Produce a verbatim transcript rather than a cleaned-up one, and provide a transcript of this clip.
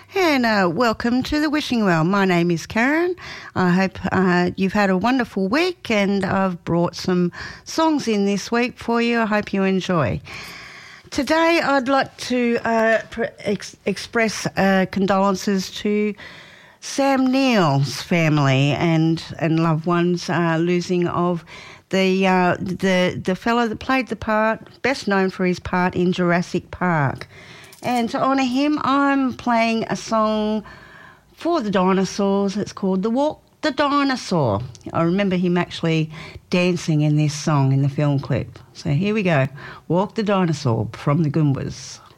And uh, welcome to the Wishing Well. My name is Karen. I hope uh, you've had a wonderful week, and I've brought some songs in this week for you. I hope you enjoy. Today I'd like to uh, ex- express uh, condolences to Sam Neill's family and, and loved ones uh, losing of the uh, the the fellow that played the part, best known for his part in Jurassic Park. And to honour him, I'm playing a song for the dinosaurs. It's called The Walk the Dinosaur. I remember him actually dancing in this song in the film clip. So here we go. Walk the Dinosaur from the Goombas.